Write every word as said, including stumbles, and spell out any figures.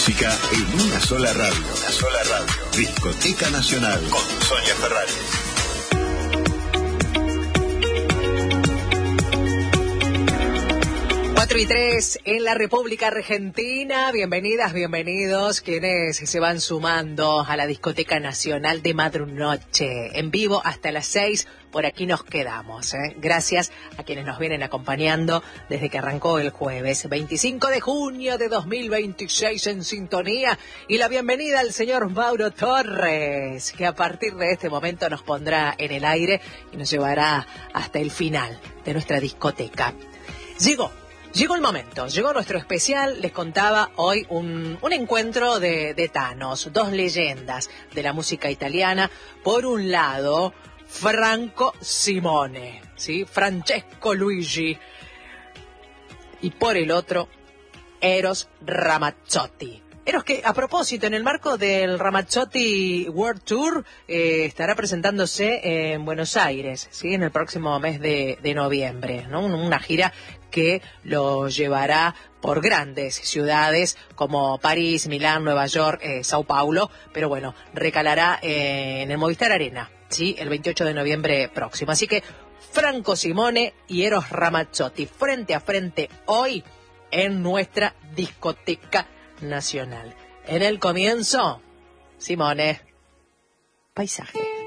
música en una sola radio. Una sola radio. Discoteca Nacional con Sonia Ferrari. cuatro y tres en la República Argentina. Bienvenidas, bienvenidos quienes se van sumando a la Discoteca Nacional de Madrunoche. En vivo hasta las seis, por aquí nos quedamos, ¿eh? Gracias a quienes nos vienen acompañando desde que arrancó el jueves veinticinco de junio de dos mil veintiséis en sintonía. Y la bienvenida al señor Mauro Torres, que a partir de este momento nos pondrá en el aire y nos llevará hasta el final de nuestra discoteca. Llegó. Llegó el momento, llegó nuestro especial, les contaba hoy un, un encuentro de, de Thanos, dos leyendas de la música italiana. Por un lado, Franco Simone, ¿sí? Francesco Luigi. Y por el otro, Eros Ramazzotti. Eros que, a propósito, en el marco del Ramazzotti World Tour, eh, estará presentándose en Buenos Aires, ¿sí? En el próximo mes de, de noviembre, ¿no? Una gira que lo llevará por grandes ciudades como París, Milán, Nueva York, eh, Sao Paulo, pero bueno, recalará eh, en el Movistar Arena, ¿sí? El veintiocho de noviembre próximo. Así que Franco Simone y Eros Ramazzotti frente a frente hoy en nuestra discoteca nacional. En el comienzo, Simone, Paisaje.